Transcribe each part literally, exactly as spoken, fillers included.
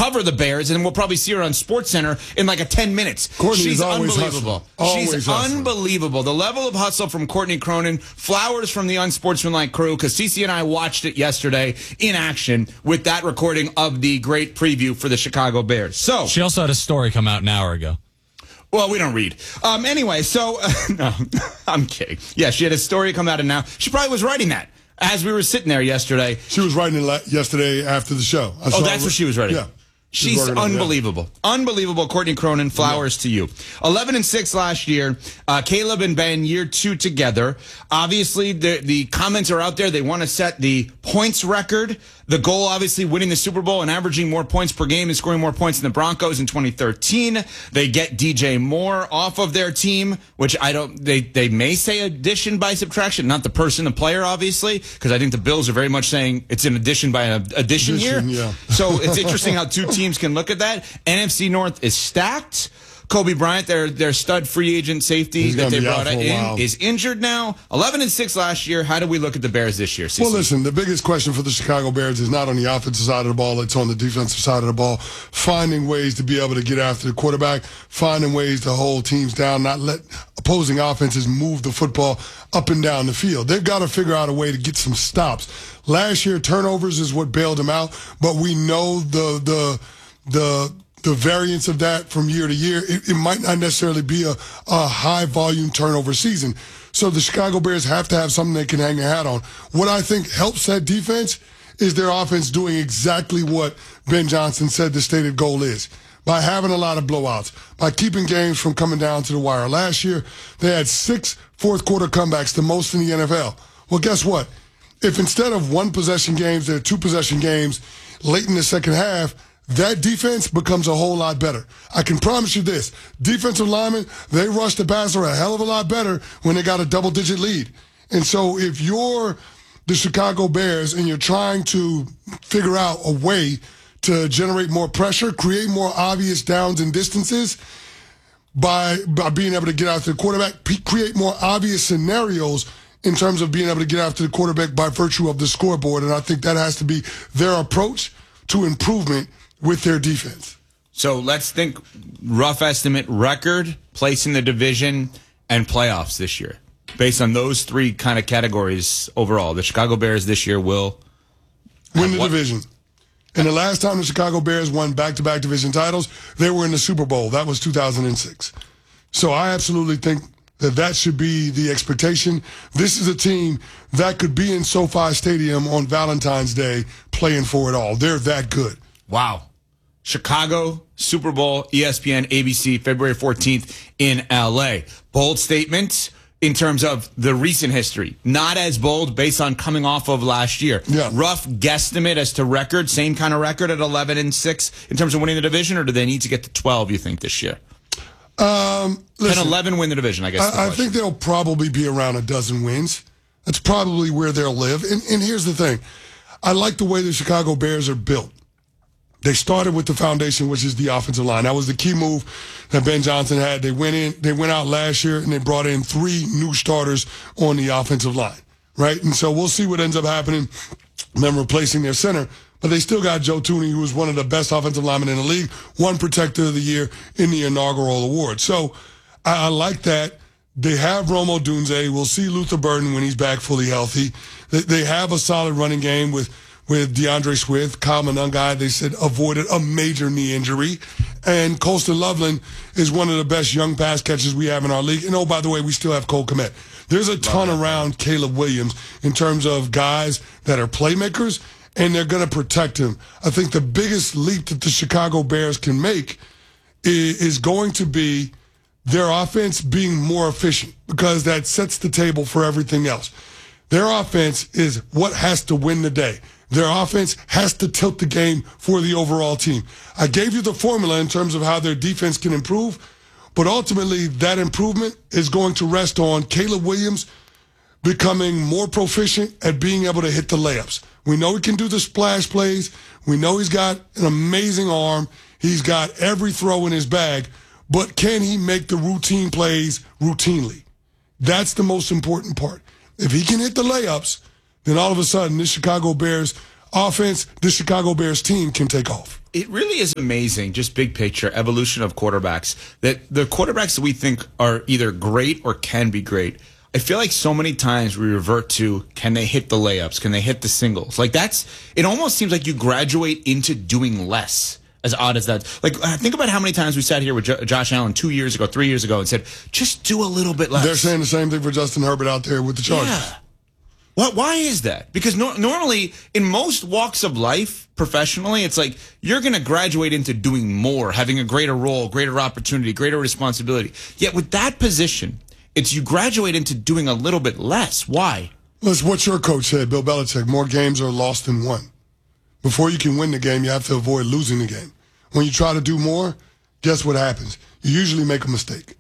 cover the Bears, and we'll probably see her on SportsCenter in like a ten minutes. Courtney She's is always unbelievable. Always She's hustling. unbelievable. The level of hustle from Courtney Cronin, flowers from the Unsportsmanlike crew, because Cece and I watched it yesterday in action with that recording of the great preview for the Chicago Bears. So she also had a story come out an hour ago. Well, we don't read. Um, anyway, so, uh, no, I'm kidding. Yeah, she had a story come out, and now she probably was writing that as we were sitting there yesterday. She was writing it la- yesterday after the show. I oh, that's what she was writing? Yeah. She's unbelievable. Yeah. Unbelievable. Courtney Cronin, flowers yeah. to you. eleven and six last year. Uh, Caleb and Ben, year two together. Obviously, the, the comments are out there. They want to set the points record. The goal, obviously, winning the Super Bowl and averaging more points per game and scoring more points than the Broncos in twenty thirteen. They get D J Moore off of their team, which I don't, they, they may say addition by subtraction, not the person, the player, obviously, because I think the Bills are very much saying it's an addition by an addition, addition here. Yeah. So it's interesting how two teams can look at that. N F C North is stacked. Kobe Bryant, their their stud free agent safety He's that they brought in, is injured now. eleven and six last year. How do we look at the Bears this year, C C? Well, listen, the biggest question for the Chicago Bears is not on the offensive side of the ball, it's on the defensive side of the ball. Finding ways to be able to get after the quarterback, finding ways to hold teams down, not let opposing offenses move the football up and down the field. They've got to figure out a way to get some stops. Last year, turnovers is what bailed them out, but we know the the the the variance of that from year to year. It, it might not necessarily be a, a high-volume turnover season. So the Chicago Bears have to have something they can hang their hat on. What I think helps that defense is their offense doing exactly what Ben Johnson said the stated goal is, by having a lot of blowouts, by keeping games from coming down to the wire. Last year, they had six fourth-quarter comebacks, the most in the N F L. Well, guess what? If instead of one-possession games, there are two-possession games late in the second half, that defense becomes a whole lot better. I can promise you this. Defensive linemen, they rush the passer a hell of a lot better when they got a double-digit lead. And so if you're the Chicago Bears and you're trying to figure out a way to generate more pressure, create more obvious downs and distances by, by being able to get after the quarterback, p- create more obvious scenarios in terms of being able to get after the quarterback by virtue of the scoreboard. And I think that has to be their approach to improvement with their defense. So let's think rough estimate record, place in the division, and playoffs this year. Based on those three kind of categories overall, the Chicago Bears this year will win the what? division. And the last time the Chicago Bears won back-to-back division titles, they were in the Super Bowl. That was two thousand six. So I absolutely think that that should be the expectation. This is a team that could be in SoFi Stadium on Valentine's Day playing for it all. They're that good. Wow. Chicago, Super Bowl, E S P N, A B C, February fourteenth in L A. Bold statement in terms of the recent history. Not as bold based on coming off of last year. Yeah. Rough guesstimate as to record, same kind of record at eleven and six in terms of winning the division, or do they need to get to twelve, you think, this year? Um, listen, Can eleven win the division, I guess? I, I think they'll probably be around a dozen wins. That's probably where they'll live. And, and here's the thing. I like the way the Chicago Bears are built. They started with the foundation, which is the offensive line. That was the key move that Ben Johnson had. They went in, they went out last year, and they brought in three new starters on the offensive line, right? And so we'll see what ends up happening, them replacing their center. But they still got Joe Thuney, who was one of the best offensive linemen in the league, one Protector of the Year in the inaugural award. So I, I like that. They have Romo Dunze. We'll see Luther Burden when he's back fully healthy. They, they have a solid running game with with DeAndre Swift. Kyle Monangai, they said, avoided a major knee injury. And Colston Loveland is one of the best young pass catchers we have in our league. And, oh, by the way, we still have Cole Kmet. There's a ton around Caleb Williams in terms of guys that are playmakers, and they're going to protect him. I think the biggest leap that the Chicago Bears can make is, is going to be their offense being more efficient, because that sets the table for everything else. Their offense is what has to win the day. Their offense has to tilt the game for the overall team. I gave you the formula in terms of how their defense can improve, but ultimately that improvement is going to rest on Caleb Williams becoming more proficient at being able to hit the layups. We know he can do the splash plays. We know he's got an amazing arm. He's got every throw in his bag, but can he make the routine plays routinely? That's the most important part. If he can hit the layups, then all of a sudden this Chicago Bears offense this Chicago Bears team can take off. It really is amazing, just big picture, evolution of quarterbacks, that the quarterbacks that we think are either great or can be great, I feel like so many times we revert to, can they hit the layups? Can they hit the singles? Like that's, it almost seems like you graduate into doing less. As odd as that. Like, think about how many times we sat here with Jo- Josh Allen two years ago, three years ago, and said, just do a little bit less. They're saying the same thing for Justin Herbert out there with the Chargers. Yeah. What? Why is that? Because no, normally, in most walks of life, professionally, it's like you're going to graduate into doing more, having a greater role, greater opportunity, greater responsibility. Yet with that position, it's you graduate into doing a little bit less. Why? Well, it's what your coach said, Bill Belichick. More games are lost than won. Before you can win the game, you have to avoid losing the game. When you try to do more, guess what happens? You usually make a mistake.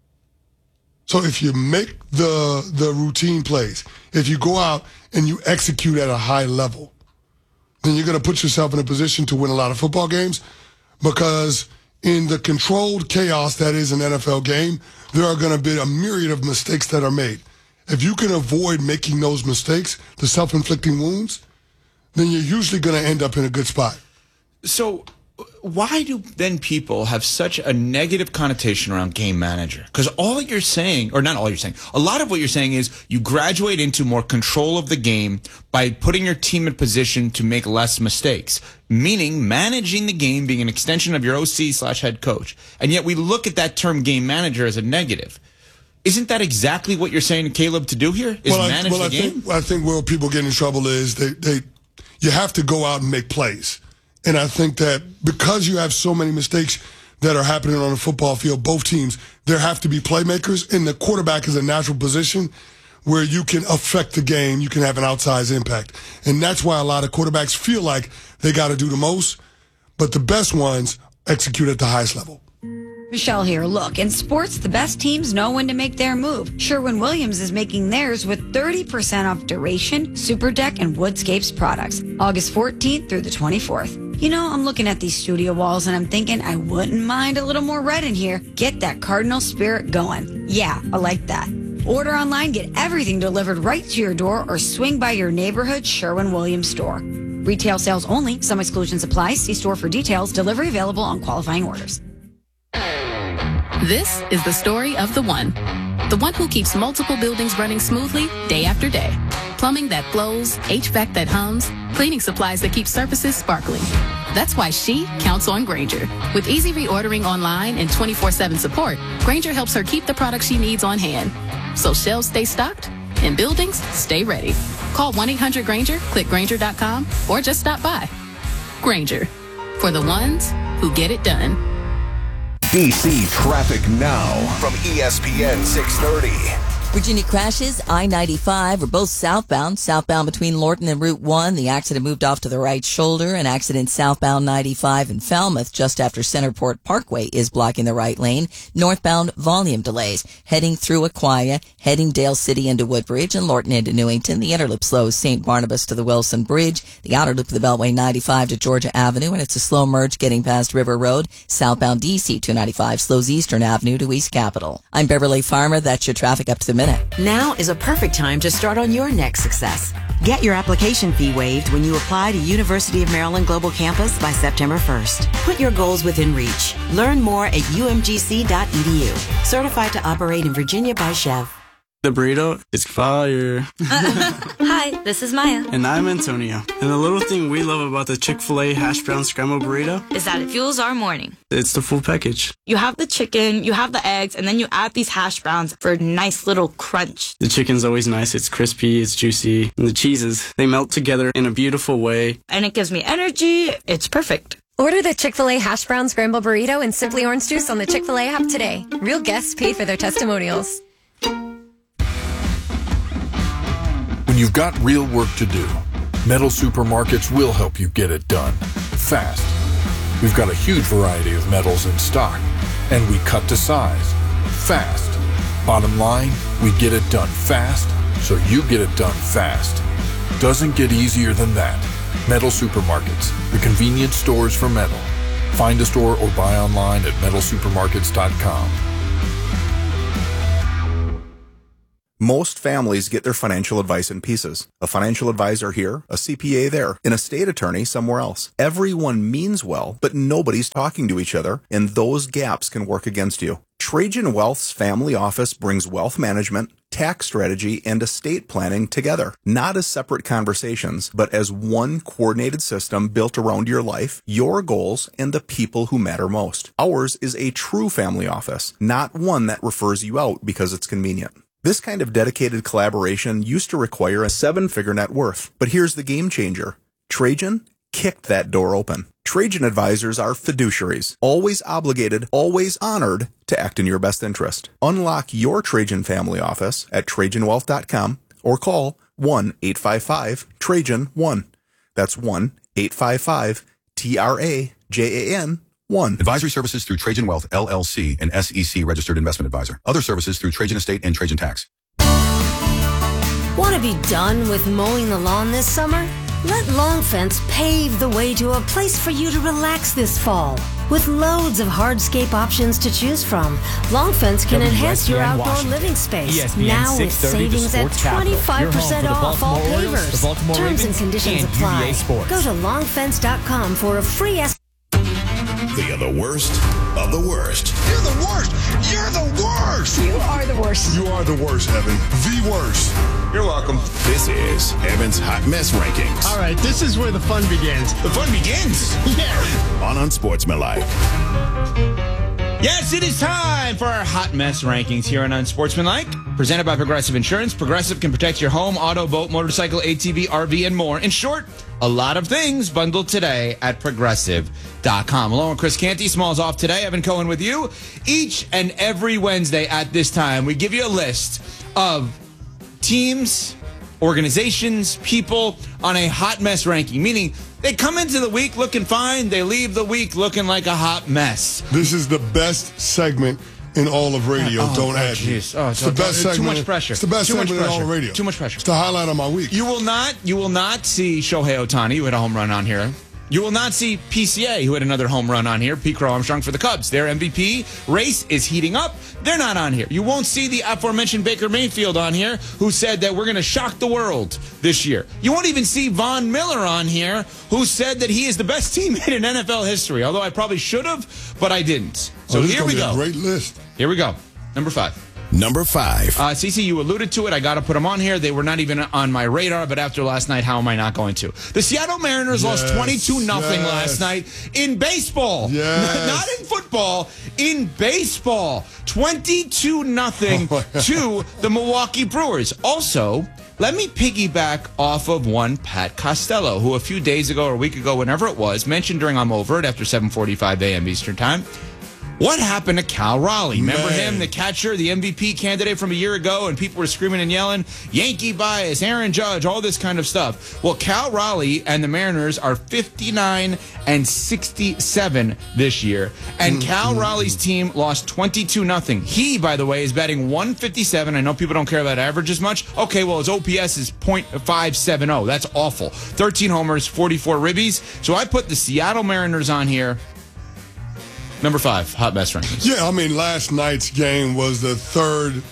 So if you make the the routine plays, if you go out and you execute at a high level, then you're going to put yourself in a position to win a lot of football games, because in the controlled chaos that is an N F L game, there are going to be a myriad of mistakes that are made. If you can avoid making those mistakes, the self-inflicting wounds, then you're usually going to end up in a good spot. So why do then people have such a negative connotation around game manager? Because all you're saying, or not all you're saying, a lot of what you're saying is you graduate into more control of the game by putting your team in position to make less mistakes, meaning managing the game being an extension of your O C slash head coach. And yet we look at that term game manager as a negative. Isn't that exactly what you're saying, Caleb, to do here? Is well, manage I, well, the I game? Think, I think where people get in trouble is they, they you have to go out and make plays. And I think that because you have so many mistakes that are happening on the football field, both teams, there have to be playmakers, and the quarterback is a natural position where you can affect the game, you can have an outsized impact. And that's why a lot of quarterbacks feel like they got to do the most, but the best ones execute at the highest level. Michelle here. Look, in sports, the best teams know when to make their move. Sherwin-Williams is making theirs with thirty percent off Duration, Super Deck, and Woodscapes products. August fourteenth through the twenty-fourth. You know, I'm looking at these studio walls and I'm thinking I wouldn't mind a little more red in here. Get that Cardinal spirit going. Yeah, I like that. Order online, get everything delivered right to your door, or swing by your neighborhood Sherwin-Williams store. Retail sales only. Some exclusions apply. See store for details. Delivery available on qualifying orders. This is the story of the one. The one who keeps multiple buildings running smoothly day after day. Plumbing that flows, H V A C that hums, cleaning supplies that keep surfaces sparkling. That's why she counts on Grainger. With easy reordering online and twenty-four seven support, Grainger helps her keep the products she needs on hand. So shelves stay stocked and buildings stay ready. Call one eight hundred Grainger, click Grainger dot com, or just stop by. Grainger, for the ones who get it done. D C traffic now from E S P N six thirty. Virginia crashes, I ninety-five are both southbound. Southbound between Lorton and Route one. The accident moved off to the right shoulder. An accident southbound ninety-five in Falmouth just after Centerport Parkway is blocking the right lane. Northbound volume delays. Heading through Aquia, heading Dale City into Woodbridge and Lorton into Newington. The inner loop slows Saint Barnabas to the Wilson Bridge. The outer loop of the Beltway ninety-five to Georgia Avenue, and it's a slow merge getting past River Road. Southbound D C two ninety-five slows Eastern Avenue to East Capitol. I'm Beverly Farmer. That's your traffic up to the minute. Now is a perfect time to start on your next success. Get your application fee waived when you apply to University of Maryland Global Campus by September first. Put your goals within reach. Learn more at U M G C dot E D U. Certified to operate in Virginia by Chev. The burrito is fire. Hi, this is Maya. And I'm Antonio. And the little thing we love about the Chick-fil-A hash brown scramble burrito is that it fuels our morning. It's the full package. You have the chicken, you have the eggs, and then you add these hash browns for a nice little crunch. The chicken's always nice. It's crispy, it's juicy. And the cheeses, they melt together in a beautiful way. And it gives me energy. It's perfect. Order the Chick-fil-A hash brown scramble burrito and Simply Orange Juice on the Chick-fil-A app today. Real guests paid for their testimonials. When you've got real work to do, Metal Supermarkets will help you get it done fast. We've got a huge variety of metals in stock, and we cut to size fast. Bottom line, we get it done fast, so you get it done fast. Doesn't get easier than that. Metal Supermarkets, the convenience stores for metal. Find a store or buy online at metal supermarkets dot com. Most families get their financial advice in pieces. A financial advisor here, a C P A there, an estate attorney somewhere else. Everyone means well, but nobody's talking to each other, and those gaps can work against you. Trajan Wealth's family office brings wealth management, tax strategy, and estate planning together, not as separate conversations, but as one coordinated system built around your life, your goals, and the people who matter most. Ours is a true family office, not one that refers you out because it's convenient. This kind of dedicated collaboration used to require a seven-figure net worth, but here's the game changer. Trajan kicked that door open. Trajan advisors are fiduciaries, always obligated, always honored to act in your best interest. Unlock your Trajan family office at Trajan Wealth dot com or call one eight five five Trajan one. That's one eight five five T R A J A N one. Advisory services through Trajan Wealth, L L C, an S E C registered investment advisor. Other services through Trajan Estate and Trajan Tax. Want to be done with mowing the lawn this summer? Let Long Fence pave the way to a place for you to relax this fall. With loads of hardscape options to choose from, Long Fence can enhance your outdoor Washington. living space. E S P N now with savings at twenty-five percent off all pavers. Terms Ravens and conditions and apply. U V A Sports. Go to long fence dot com for a free estimate. They are the worst of the worst. You're the worst. You're the worst. You are the worst. You are the worst, Evan. The worst. You're welcome. This is Evan's Hot Mess Rankings. All right, this is where the fun begins. The fun begins? Yeah. On Unsportsmanlike. Yes, it is time for our Hot Mess Rankings here on Unsportsmanlike. Presented by Progressive Insurance. Progressive can protect your home, auto, boat, motorcycle, A T V, R V, and more. In short, a lot of things bundled today at Progressive dot com. Along with Chris Canty, Smalls off today. Evan Cohen with you. Each and every Wednesday at this time, we give you a list of teams, organizations, people on a hot mess ranking, meaning they come into the week looking fine, they leave the week looking like a hot mess. This is the best segment in all of radio. Oh, don't oh, add me. geez. Oh, it's so the best too segment. much pressure. It's the best Too much segment in all pressure. of radio. Too much pressure. It's the highlight of my week. You will not, you will not see Shohei Ohtani, who hit a home run on here. You will not see P C A, who had another home run on here. Pete Crow Armstrong for the Cubs. Their M V P race is heating up. They're not on here. You won't see the aforementioned Baker Mayfield on here, who said that we're going to shock the world this year. You won't even see Von Miller on here, who said that he is the best teammate in N F L history. Although I probably should have, but I didn't. So oh, this here is we be go. A great list. Here we go. Number five. Number five. Uh, Cece, you alluded to it. I got to put them on here. They were not even on my radar, but after last night, how am I not going to? The Seattle Mariners yes, lost twenty-two nothing yes. last night in baseball. Yes. Not in football, in baseball. twenty-two nothing oh to the Milwaukee Brewers. Also, let me piggyback off of one Pat Costello, who a few days ago or a week ago, whenever it was, mentioned during I'm Over It after seven forty-five a.m. Eastern Time. What happened to Cal Raleigh? Remember Man. him, the catcher, the M V P candidate from a year ago, and people were screaming and yelling, Yankee bias, Aaron Judge, all this kind of stuff. Well, Cal Raleigh and the Mariners are fifty-nine and sixty-seven this year, and mm-hmm. Cal Raleigh's team lost twenty-two nothing. He, by the way, is batting one fifty-seven. I know people don't care about average as much. Okay, well, his O P S is point five seven oh. That's awful. thirteen homers, forty-four ribbies. So I put the Seattle Mariners on here. Number five, hot mess rankings. Yeah, I mean, last night's game was the third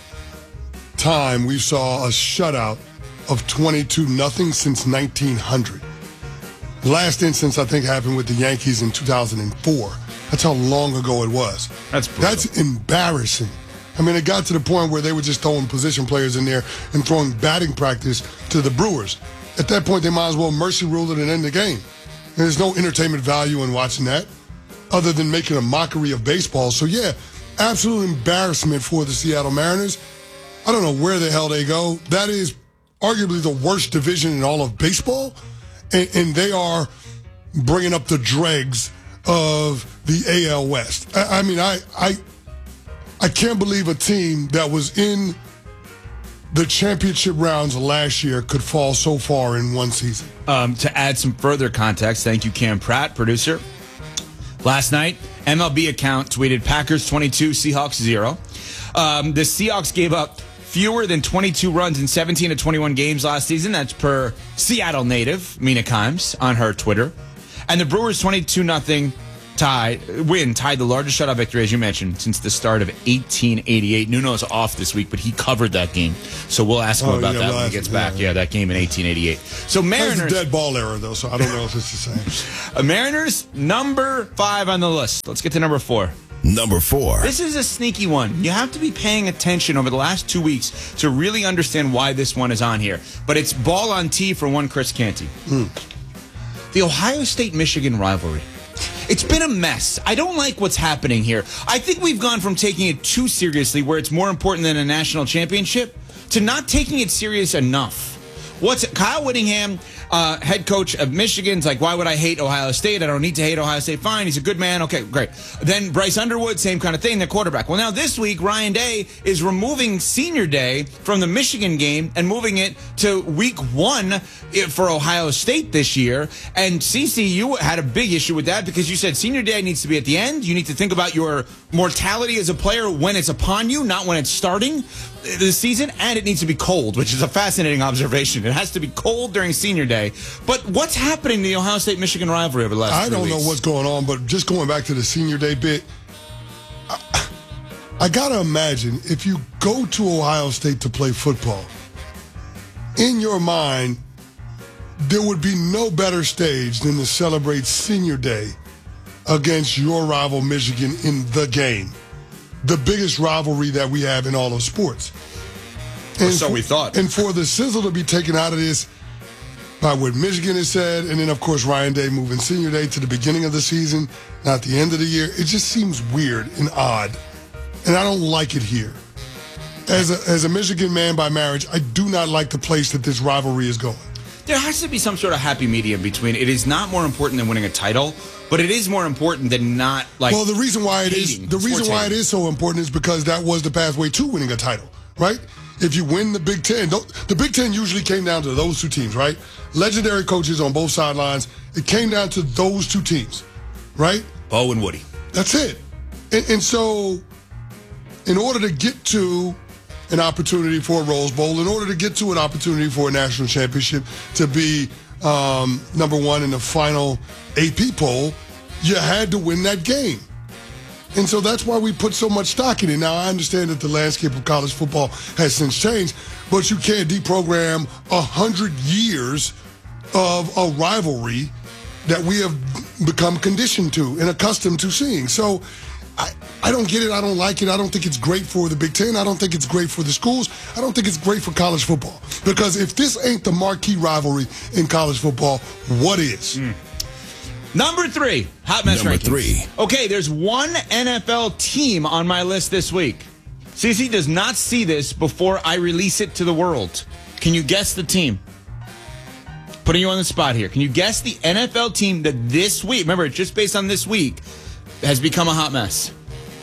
time we saw a shutout of twenty-two nothing since nineteen hundred. The last instance, I think, happened with the Yankees in two thousand four. That's how long ago it was. That's brutal. That's embarrassing. I mean, it got to the point where they were just throwing position players in there and throwing batting practice to the Brewers. At that point, they might as well mercy rule it and end the game. And there's no entertainment value in watching that, other than making a mockery of baseball. So, yeah, absolute embarrassment for the Seattle Mariners. I don't know where the hell they go. That is arguably the worst division in all of baseball, and, and they are bringing up the dregs of the A L West. I, I mean, I, I, I can't believe a team that was in the championship rounds last year could fall so far in one season. Um, to add some further context, thank you, Cam Pratt, producer. Last night, M L B account tweeted Packers twenty-two, Seahawks zero. Um, the Seahawks gave up fewer than twenty-two runs in seventeen to twenty-one games last season. That's per Seattle native Mina Kimes on her Twitter. And the Brewers twenty-two nothing tie win tied the largest shutout victory, as you mentioned, since the start of eighteen eighty-eight. Nuno's off this week, but he covered that game. So we'll ask him Oh, about yeah, that well, when he gets yeah, back. yeah. Yeah, that game in eighteen eighty-eight. So Mariners. That's a dead ball era, though, so I don't know if it's the same. Uh, Mariners, number five on the list. Let's get to number four. Number four. This is a sneaky one. You have to be paying attention over the last two weeks to really understand why this one is on here. But it's ball on tee for one Chris Canty. Mm. The Ohio State-Michigan rivalry. It's been a mess. I don't like what's happening here. I think we've gone from taking it too seriously, where it's more important than a national championship, to not taking it serious enough. What's it? Kyle Whittingham, uh, head coach of Michigan's like, why would I hate Ohio State? I don't need to hate Ohio State. Fine, he's a good man. Okay, great. Then Bryce Underwood, same kind of thing, the quarterback. Well, now this week, Ryan Day is removing Senior Day from the Michigan game and moving it to week one for Ohio State this year. And C C, you had a big issue with that because you said Senior Day needs to be at the end. You need to think about your mortality as a player when it's upon you, not when it's starting the season, and it needs to be cold, which is a fascinating observation. It has to be cold during Senior Day. But what's happening in the Ohio State-Michigan rivalry over the last I three don't weeks? know what's going on, but just going back to the Senior Day bit, I, I got to imagine if you go to Ohio State to play football, in your mind, there would be no better stage than to celebrate Senior Day against your rival Michigan in the game. The biggest rivalry that we have in all of sports. And so for, we thought. And for the sizzle to be taken out of this by what Michigan has said, and then, of course, Ryan Day moving Senior Day to the beginning of the season, not the end of the year, it just seems weird and odd. And I don't like it here. As a, as a Michigan man by marriage, I do not like the place that this rivalry is going. There has to be some sort of happy medium between it is not more important than winning a title, but it is more important than not like well, the reason why it is hating, the reason sports why hating. it is so important is because that was the pathway to winning a title, right? If you win the Big Ten, the Big Ten usually came down to those two teams, right? Legendary coaches on both sidelines. It came down to those two teams, right? Bo and Woody. That's it. And, and so, in order to get to an opportunity for a Rose Bowl, in order to get to an opportunity for a national championship, to be um, number one in the final A P poll, you had to win that game. And so that's why we put so much stock in it. Now, I understand that the landscape of college football has since changed, but you can't deprogram a hundred years of a rivalry that we have become conditioned to and accustomed to seeing. So I, I don't get it. I don't like it. I don't think it's great for the Big Ten. I don't think it's great for the schools. I don't think it's great for college football. Because if this ain't the marquee rivalry in college football, what is? Mm. Number three, hot mess Number rankings. three. Okay, there's one N F L team on my list this week. C C does not see this before I release it to the world. Can you guess the team? Putting you on the spot here. Can you guess the N F L team that this week, remember, it's just based on this week, has become a hot mess?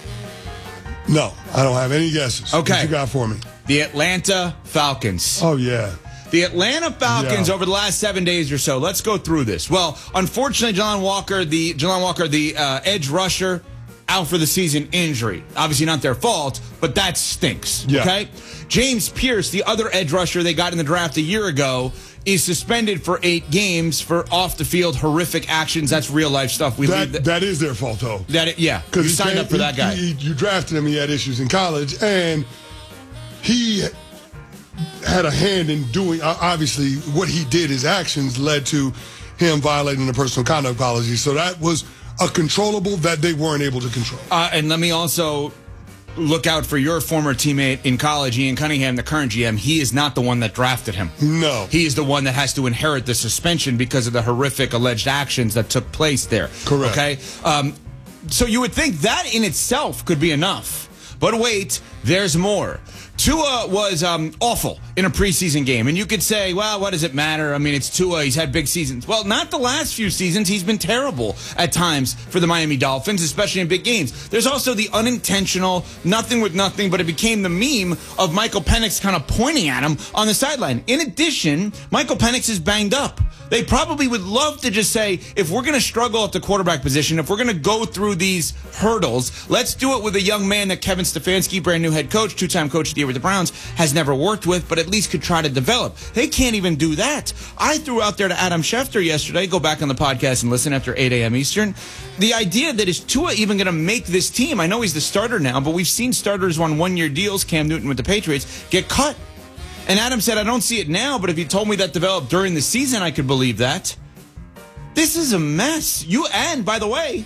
No, I don't have any guesses. Okay. What you got for me? The Atlanta Falcons. Oh, yeah. The Atlanta Falcons Yeah. over the last seven days or so. Let's go through this. Well, unfortunately, Jalon Walker, the Jalon Walker, the uh, edge rusher, out for the season, injury. Obviously not their fault, but that stinks. Yeah. Okay. James Pierce, the other edge rusher they got in the draft a year ago, is suspended for eight games for off the field horrific actions. That's real life stuff. We That, leave the, that is their fault, though. that it, yeah. You he signed came- up for that he- guy. he- you drafted him. He had issues in college, and he had a hand in doing. Obviously, what he did, his actions led to him violating the personal conduct policy. So that was a controllable that they weren't able to control. Uh, and let me also look out for your former teammate in college, Ian Cunningham, the current G M. He is not the one that drafted him. No. He is the one that has to inherit the suspension because of the horrific alleged actions that took place there. Correct. Okay? Um, so you would think that in itself could be enough. But wait, there's more. Tua was um, awful in a preseason game. And you could say, well, what does it matter? I mean, it's Tua. He's had big seasons. Well, not the last few seasons. He's been terrible at times for the Miami Dolphins, especially in big games. There's also the unintentional, nothing with nothing, but it became the meme of Michael Penix kind of pointing at him on the sideline. In addition, Michael Penix is banged up. They probably would love to just say, if we're going to struggle at the quarterback position, if we're going to go through these hurdles, let's do it with a young man that Kevin Stefanski, brand new head coach, two-time coach of the year with the Browns, has never worked with, but at at least could try to develop. They can't even do that. I threw out there to Adam Schefter yesterday, go back on the podcast and listen after eight a.m. Eastern, the idea that is Tua even going to make this team? I know he's the starter now, but we've seen starters on one-year deals, Cam Newton with the Patriots, get cut. And Adam said, I don't see it now, but if you told me that developed during the season, I could believe that. This is a mess. You, and by the way,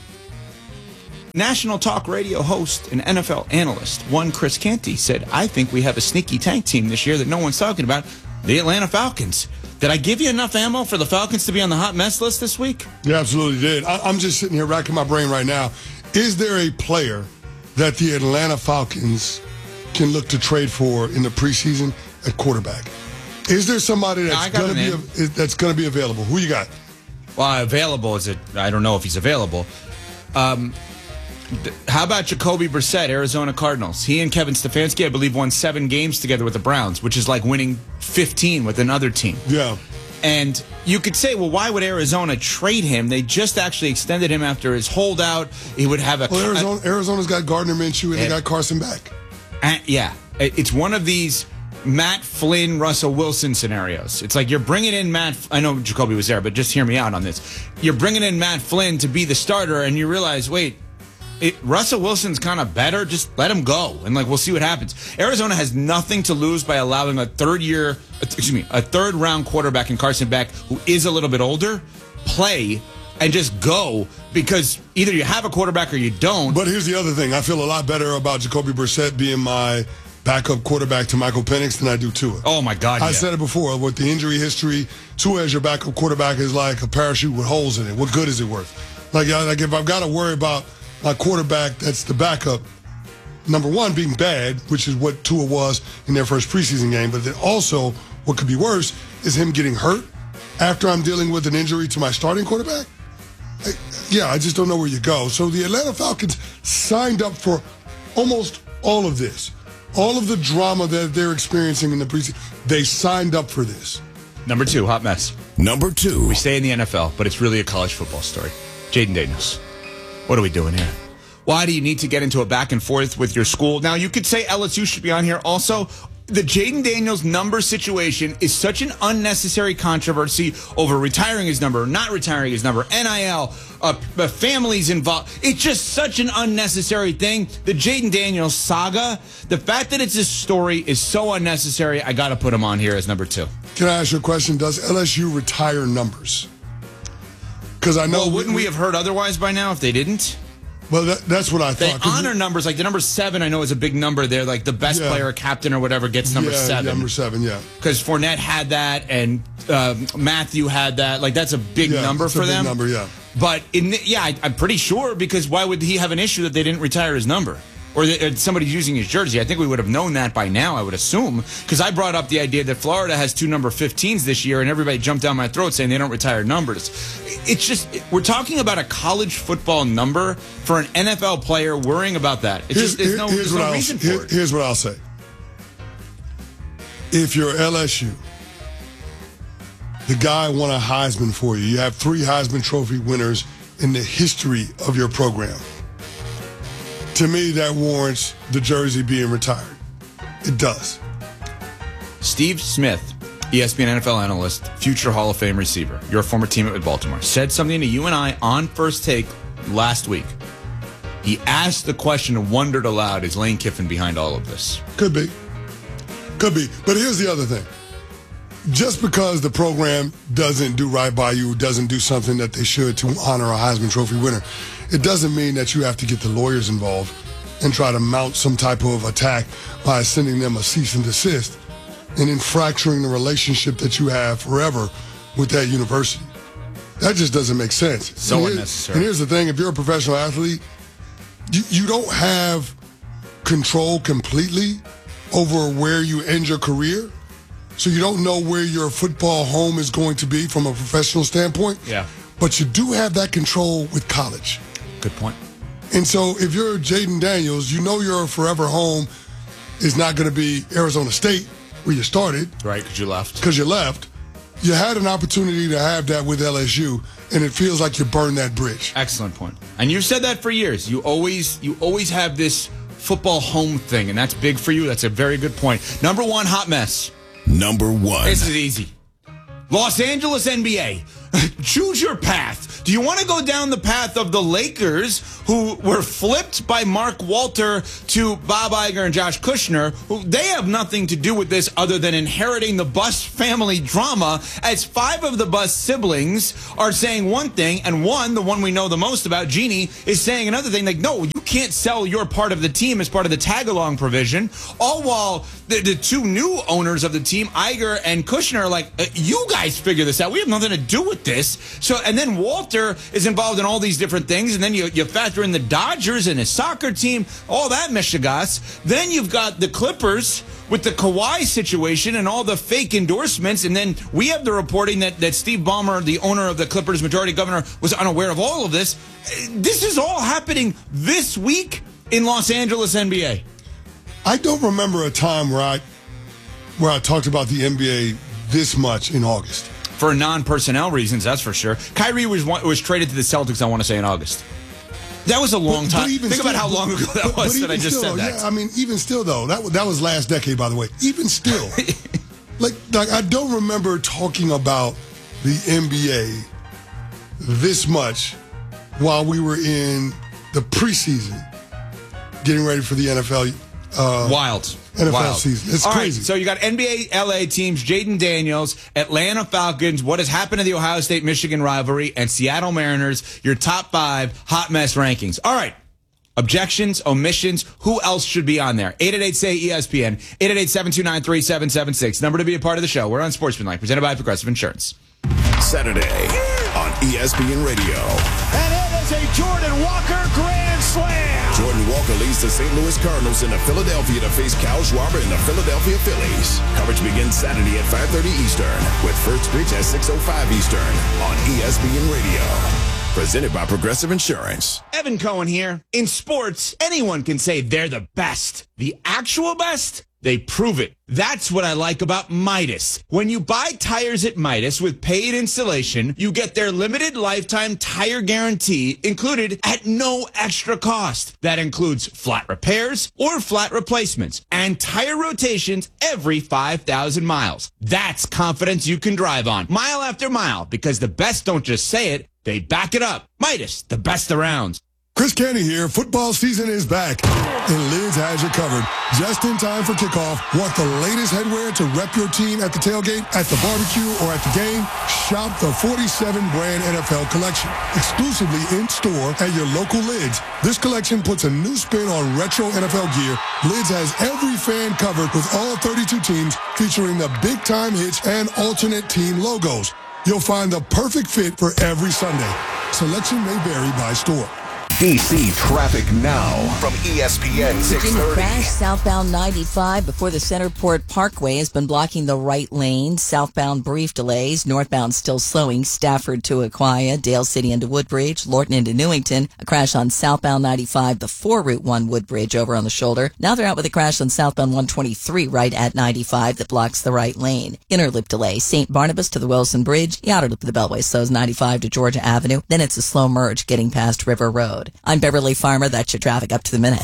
National Talk Radio host and N F L analyst, one Chris Canty, said, I think we have a sneaky tank team this year that no one's talking about, the Atlanta Falcons. Did I give you enough ammo for the Falcons to be on the hot mess list this week? You absolutely did. I, I'm just sitting here racking my brain right now. Is there a player that the Atlanta Falcons can look to trade for in the preseason at quarterback? Is there somebody that's No, going to be that's going to be available? Who you got? Well, available is it? I don't know if he's available. Um, th- how about Jacoby Brissett, Arizona Cardinals? He and Kevin Stefanski, I believe, won seven games together with the Browns, which is like winning fifteen with another team. Yeah. And you could say, well, why would Arizona trade him? They just actually extended him after his holdout. He would have a. Well, Arizona, Arizona's got Gardner Minshew and, and they got Carson back. Uh, yeah, it's one of these Matt Flynn, Russell Wilson scenarios. It's like you're bringing in Matt. I know Jacoby was there, but just hear me out on this. You're bringing in Matt Flynn to be the starter, and you realize, wait, it, Russell Wilson's kind of better. Just let him go, and like we'll see what happens. Arizona has nothing to lose by allowing a third year, excuse me, a third round quarterback in Carson Beck, who is a little bit older, play and just go, because either you have a quarterback or you don't. But here's the other thing: I feel a lot better about Jacoby Brissett being my backup quarterback to Michael Penix than I do Tua. Oh, my God, I yeah. said it before. With the injury history, Tua as your backup quarterback is like a parachute with holes in it. What good is it worth? Like, like if I've got to worry about my quarterback that's the backup, number one, being bad, which is what Tua was in their first preseason game, but then also what could be worse is him getting hurt after I'm dealing with an injury to my starting quarterback. I, yeah, I just don't know where you go. So the Atlanta Falcons signed up for almost all of this. All of the drama that they're experiencing in the preseason, they signed up for this. Number two, hot mess. Number two. We stay in the N F L, but it's really a college football story. Jaden Daniels. What are we doing here? Why do you need to get into a back and forth with your school? Now, you could say L S U should be on here also. The Jaden Daniels number situation is such an unnecessary controversy over retiring his number, not retiring his number, N I L, uh, families involved. It's just such an unnecessary thing. The Jaden Daniels saga, the fact that it's a story is so unnecessary, I got to put him on here as number two. Can I ask you a question? Does L S U retire numbers? Because I know. Well, wouldn't we, we have heard otherwise by now if they didn't? Well, that, that's what I thought. They honor numbers. Like the number seven, I know is a big number there. Like the best yeah. player or captain or whatever gets number yeah, seven. Number seven, yeah. Because Fournette had that and um, Matthew had that. Like that's a big yeah, number for a big them. number, yeah. But in the, yeah, I, I'm pretty sure, because why would he have an issue that they didn't retire his number? Or that somebody's using his jersey? I think we would have known that by now, I would assume. Because I brought up the idea that Florida has two number fifteens this year, and everybody jumped down my throat saying they don't retire numbers. It's just, we're talking about a college football number for an N F L player worrying about that. It's here's, just, there's no, there's no reason for here, it. Here's what I'll say. If you're L S U, the guy won a Heisman for you. You have three Heisman Trophy winners in the history of your program. To me, that warrants the jersey being retired. It does. Steve Smith, E S P N N F L analyst, future Hall of Fame receiver, your former teammate with Baltimore, said something to you and I on First Take last week. He asked the question and wondered aloud, is Lane Kiffin behind all of this? Could be. Could be. But here's the other thing. Just because the program doesn't do right by you, doesn't do something that they should to honor a Heisman Trophy winner, it doesn't mean that you have to get the lawyers involved and try to mount some type of attack by sending them a cease and desist and then fracturing the relationship that you have forever with that university. That just doesn't make sense. So and unnecessary. And here's the thing. If you're a professional athlete, you, you don't have control completely over where you end your career. So you don't know where your football home is going to be from a professional standpoint. Yeah. But you do have that control with college. Good point. And so if you're Jaden Daniels, you know your forever home is not going to be Arizona State, where you started. Right, because you left. Because you left. You had an opportunity to have that with L S U, and it feels like you burned that bridge. Excellent point. And you've said that for years. You always, you always have this football home thing, and that's big for you. That's a very good point. Number one, hot mess. Number one. This is easy. Los Angeles N B A. Choose your path. Do you want to go down the path of the Lakers, who were flipped by Mark Walter to Bob Iger and Josh Kushner, who they have nothing to do with this other than inheriting the Buss family drama, as five of the Buss siblings are saying one thing, and one, the one we know the most about, Jeannie, is saying another thing. Like, no, you can't sell your part of the team as part of the tag-along provision, all while the, the two new owners of the team, Iger and Kushner, are like, uh, you guys figure this out. We have nothing to do with this. So, and then Walter is involved in all these different things, and then you, you factor in the Dodgers and his soccer team, all that mishigas. Then you've got the Clippers with the Kawhi situation and all the fake endorsements, and then we have the reporting that, that Steve Ballmer, the owner of the Clippers, majority governor, was unaware of all of this. This is all happening this week in Los Angeles N B A. I don't remember a time where I where I talked about the N B A this much in August. For non-personnel reasons, that's for sure. Kyrie was was traded to the Celtics, I want to say, in August. That was a long but, time. but Think still, about how long ago that but, was but that I just still, said that. Yeah, I mean, even still, though, that, that was last decade, by the way. Even still, like, like I don't remember talking about the N B A this much while we were in the preseason, getting ready for the N F L. Uh, Wild. N F L Wild. season. It's All crazy. Right, so you got N B A L A teams, Jaden Daniels, Atlanta Falcons, what has happened to the Ohio State-Michigan rivalry, and Seattle Mariners, your top five hot mess rankings. All right. Objections, omissions, who else should be on there? eight eight eight, S A Y, E S P N, eight eight eight, seven two nine, three seven seven six. Number to be a part of the show. We're on Sportsmanlike, presented by Progressive Insurance. Saturday on E S P N Radio. And it is a Jordan Walker grand slam. Jordan Walker leads the Saint Louis Cardinals into Philadelphia to face Kyle Schwarber and the Philadelphia Phillies. Coverage begins Saturday at five thirty Eastern, with first pitch at six oh five Eastern on E S P N Radio. Presented by Progressive Insurance. Evan Cohen here. In sports, anyone can say they're the best. The actual best? They prove it. That's what I like about Midas. When you buy tires at Midas with paid installation, you get their limited lifetime tire guarantee included at no extra cost. That includes flat repairs or flat replacements and tire rotations every five thousand miles. That's confidence you can drive on mile after mile, because the best don't just say it, they back it up. Midas, the best around. Chris Canty here. Football season is back, and Lids has you covered. Just in time for kickoff. Want the latest headwear to rep your team at the tailgate, at the barbecue, or at the game? Shop the forty-seven brand N F L collection, exclusively in store at your local Lids. This collection puts a new spin on retro N F L gear. Lids has every fan covered with all thirty-two teams, featuring the big-time hits and alternate team logos. You'll find the perfect fit for every Sunday. Selection may vary by store. D C traffic now from E S P N six Virginia thirty. crash southbound ninety-five before the Centerport Parkway has been blocking the right lane. Southbound brief delays. Northbound still slowing. Stafford to Aquia, Dale City into Woodbridge, Lorton into Newington. A crash on southbound ninety-five, the four Route one Woodbridge over on the shoulder. Now they're out with a crash on southbound one twenty-three right at ninety-five that blocks the right lane. Inner loop delay. Saint Barnabas to the Wilson Bridge. The outer loop of the Beltway slows ninety-five to Georgia Avenue. Then it's a slow merge getting past River Road. I'm Beverly Farmer. That's your traffic up to the minute.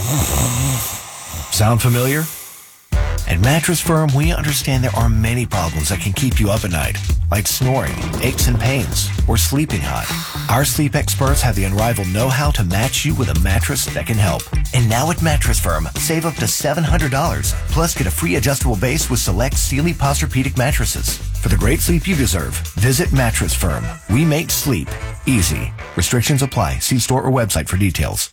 Sound familiar? At Mattress Firm, we understand there are many problems that can keep you up at night, like snoring, aches and pains, or sleeping hot. Our sleep experts have the unrivaled know-how to match you with a mattress that can help. And now at Mattress Firm, save up to seven hundred dollars, plus get a free adjustable base with select Sealy Posturepedic mattresses. For the great sleep you deserve, visit Mattress Firm. We make sleep easy. Restrictions apply. See store or website for details.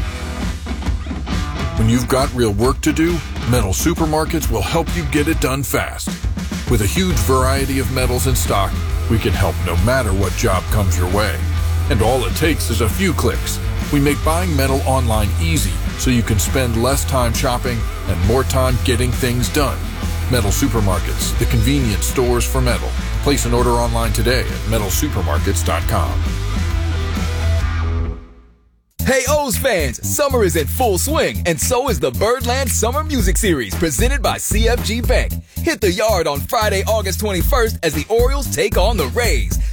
When you've got real work to do, Metal Supermarkets will help you get it done fast. With a huge variety of metals in stock, we can help no matter what job comes your way. And all it takes is a few clicks. We make buying metal online easy, so you can spend less time shopping and more time getting things done. Metal Supermarkets, the convenience stores for metal. Place an order online today at metal supermarkets dot com. Hey O's fans, summer is in full swing, and so is the Birdland Summer Music Series presented by C F G Bank. Hit the yard on Friday, August twenty-first as the Orioles take on the Rays.